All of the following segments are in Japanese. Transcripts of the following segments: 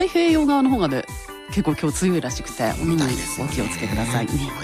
太平洋側の方がね結構今日強いらしくて、 みたいですね。 お気をつけくださいね。 はい。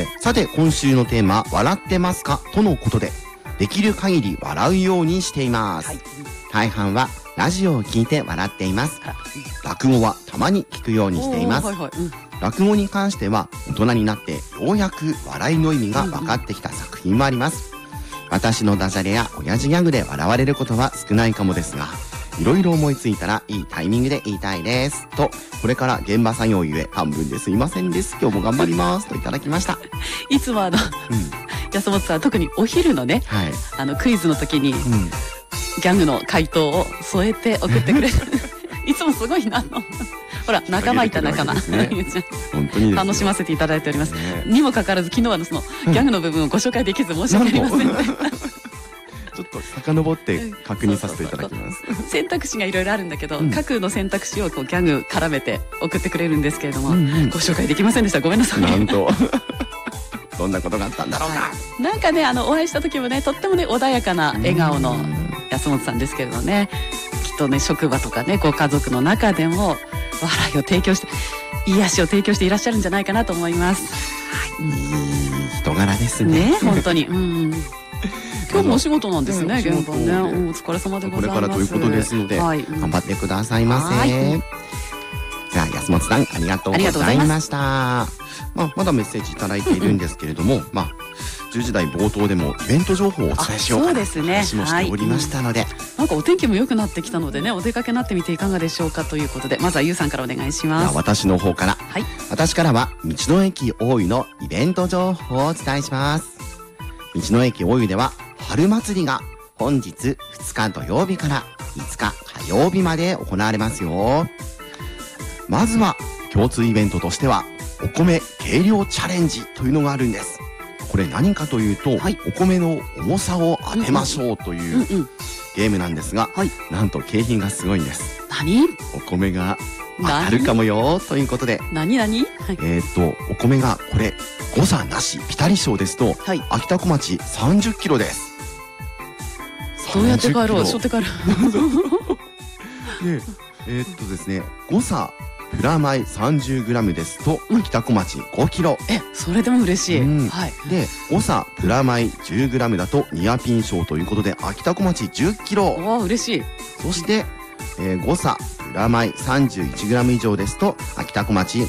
さて今週のテーマ、笑ってますかとのことで、できる限り笑うようにしています。大半はラジオを聞いて笑っています。落語はたまに聞くようにしています。落語に関しては大人になってようやく笑いの意味が分かってきた作品もあります。私のダジャレや親父ギャグで笑われることは少ないかもですが、いろいろ思いついたらいいタイミングで言いたいですと、これから現場作業ゆえ半分ですいませんです、今日も頑張りますといただきました。 いつも安本さん、特にお昼のね、クイズの時に、ギャグの回答を添えて送ってくれるいつもすごいなほら、仲間いた仲間本当に楽しませていただいております。にもかかわらず昨日はそのギャグの部分をご紹介できず申し訳ありませんちょっと遡って確認させていただきます。 選択肢がいろいろあるんだけど、各の選択肢をこうギャグ絡めて送ってくれるんですけれども、ご紹介できませんでした。ごめんなさい。 なんとどんなことがあったんだろうか。 なんかね、お会いした時もね、とってもね穏やかな笑顔の安本さんですけれどね、きっとね職場とかねご家族の中でも笑いを提供して、癒しを提供していらっしゃるんじゃないかなと思います。 いい人柄ですね。 本当に。今日もお仕事なんですね、現場ね。お疲れ様でございます。 これからということですので、頑張ってくださいませ。じゃあ安本さん、ありがとうございました。まだメッセージいただいているんですけれども、10時台冒頭でもイベント情報をお伝えしようかなと話もしておりましたので、 なんかお天気も良くなってきたのでね、お出かけになってみていかがでしょうかということで、まずはゆうさんからお願いします。 私の方から、私からは道の駅大井のイベント情報をお伝えします。道の駅大井では春祭りが本日2日土曜日から5日火曜日まで行われますよ。まずは共通イベントとしてはお米計量チャレンジというのがあるんです。これ何かというと、お米の重さを当てましょうというゲームなんですが、なんと景品がすごいんです。お米が当たるかもよということで、お米がこれ誤差なしピタリ賞ですと、秋田小町30キロです。 どうやって帰ろう、背負って帰るですね、誤差プラマイ 30g ですと秋田小町5キロ。 それでも嬉しい。 で、誤差プラマイ 10g だとニアピン賞ということで秋田小町10キロ。 わあ、嬉しい。 そして誤差プラマイ 31g 以上ですと秋田小町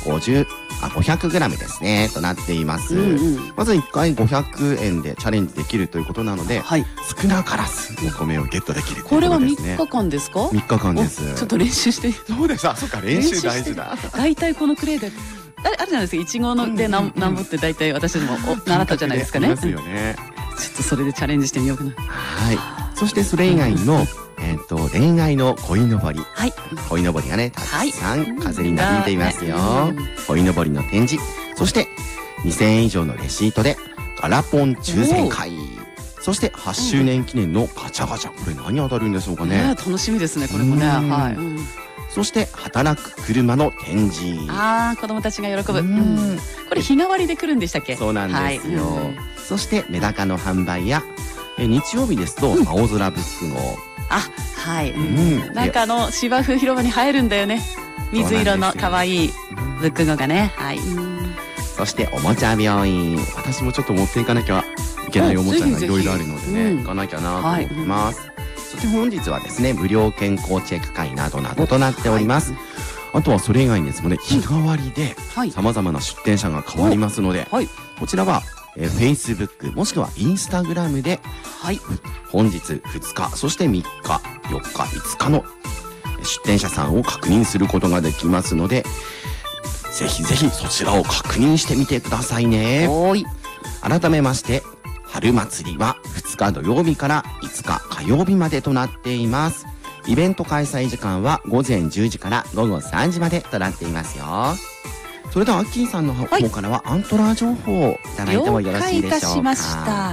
500g ですねとなっています。まず1回500円でチャレンジできるということなので、少なからずお米をゲットできるということですね。 これは3日間ですか？ 3日間です。 ちょっと練習して。 そうです。そうか、練習大事だ。 大体このクレーであるじゃないですか、いちごのでなんぼって大体私たちも習ったじゃないですかね。ちょっとそれでチャレンジしてみようかな。そしてそれ以外の恋愛の鯉のぼり。鯉のぼりがね、たくさん風になびいていますよ。鯉のぼりの展示。そして、2000円以上のレシートで、ガラポン抽選会。そして、8周年記念のガチャガチャ。これ何当たるんでしょうかね。 楽しみですね、これもね。 そして、働く車の展示。 子供たちが喜ぶ。これ日替わりで来るんでしたっけ？ そうなんですよ。そして、メダカの販売や、日曜日ですと、青空ブック号。なんか芝生広場に生えるんだよね。水色の可愛いブック号がね。そしておもちゃ病院。私もちょっと持っていかなきゃいけないおもちゃがいろいろあるのでね、行かなきゃなと思ってます。そして本日はですね、無料健康チェック会などなどとなっております。あとはそれ以外にですね、日替わりで様々な出店者が変わりますので、こちらはFacebook もしくは Instagram で、本日2日、そして3日、4日、5日の出店者さんを確認することができますので、ぜひぜひそちらを確認してみてくださいね。改めまして、春祭りは2日土曜日から5日火曜日までとなっています。イベント開催時間は午前10時から午後3時までとなっていますよ。それではアッキーさんの方からはアントラー情報をいただいてもよろしいでしょうか。了解いたしました。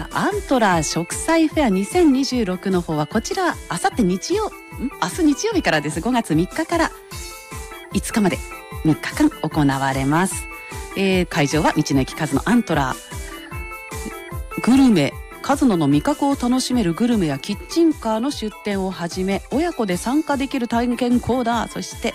アントラー植栽フェア2026の方はこちら明日日曜日からです。5月3日から5日まで3日間行われます。会場は道の駅カズのアントラーグルメカズノの味覚を楽しめるグルメやキッチンカーの出店をはじめ、親子で参加できる体験コーナー、そして